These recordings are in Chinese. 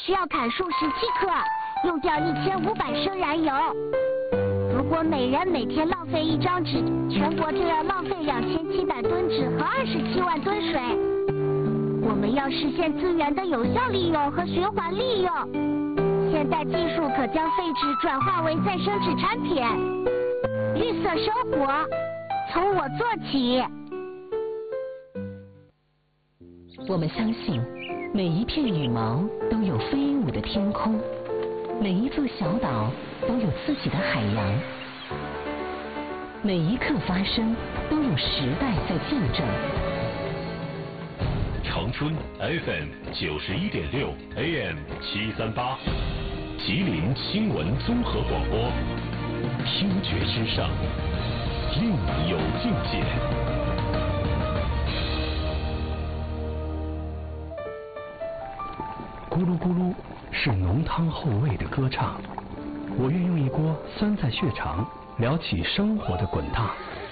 需要砍树17克，用掉1500升燃油。如果每人每天浪费1张纸，全国就要浪费2700吨纸和27万吨水。我们要实现资源的有效利用和循环利用。现代技术可将废纸转化为再生纸产品。绿色生活，从我做起。 我们相信，每一片羽毛都有飞舞的天空，每一座小岛都有自己的海洋，每一刻发生都有时代在见证。 长春 FM 91.6 AM 738，吉林新闻综合广播，听觉之上，另有境界。 咕噜咕噜是浓汤厚味的歌唱，我愿用一锅酸在血肠撩起生活的滚烫。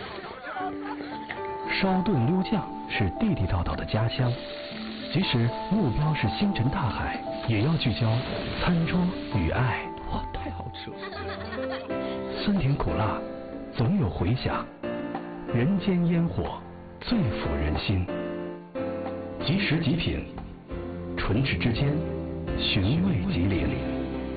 烧炖溜酱是地地道道的家乡，即使目标是星辰大海，也要聚焦餐桌与爱。 哇，太好吃了！ 酸甜苦辣总有回响，人间烟火最抚人心。即食即品，唇齿之间寻味吉林。